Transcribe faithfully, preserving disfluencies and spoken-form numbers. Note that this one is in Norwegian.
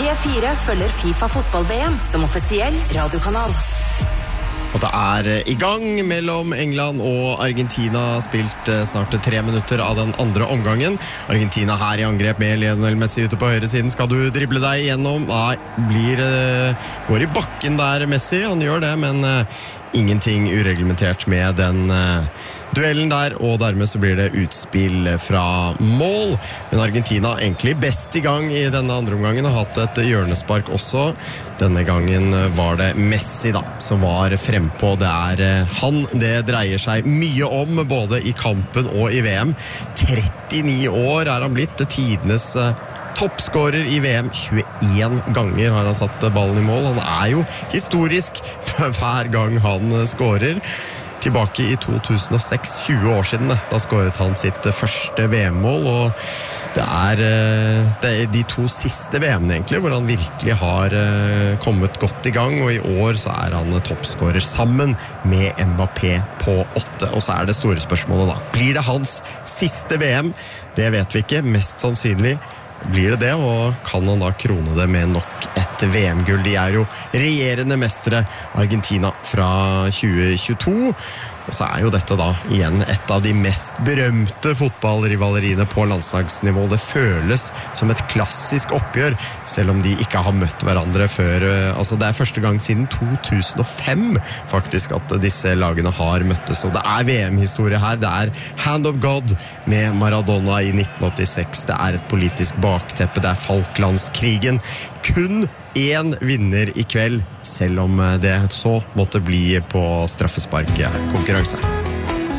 P fire følger FIFA fotball-V M som offisiell radiokanal. Og det er i gang mellom England og Argentina, spilt snart tre minutter av den andre omgangen. Argentina her i angrep med Lionel Messi ute på høyre siden. Skal du drible deg gjennom? Nei, blir, går i bakken der Messi, han gjør det, men ingenting ureglementert med den duellen der, og dermed så blir det utspill fra mål. Men Argentina egentlig best i gang i denne andre omgangen, har hatt et hjørnespark også. Denne gangen var det Messi da, som var frempå. Det er han det dreier seg mye om, både i kampen og i V M. trettini år er han blitt, tidenes toppskårer i V M. tjueen ganger har han satt ballen i mål. Han er jo historisk hver gang han skårer. Tilbake i to tusen og seks, tjue år siden, da skåret han sitt første V M-mål, og det er, det er de to siste V M-ene egentlig, hvor han virkelig har kommet godt i gang, og i år så er han toppskårer sammen med Mbappé på åtte, og så er det store spørsmålet da. Blir det hans siste V M? Det vet vi ikke, mest sannsynlig blir det det, og kan han da krone det med nok et V M-gull? De er jo regjerende mestere, Argentina, fra tjue tjueto, og så er jo dette da igjen et av de mest berømte fotballrivaleriene på landslagsnivå. Det føles som et klassisk oppgjør, selv om de ikke har møtt hverandre før. Altså det er første gang siden to tusen og fem faktisk at disse lagene har møttes, og det er V M-historie her. Det er Hand of God med Maradona i nitten åttiseks. Det er et politisk bakteppe, det er Falklandskrigen. Kun en vinner i kveld, selv om det så måtte bli på straffespark konkurranse.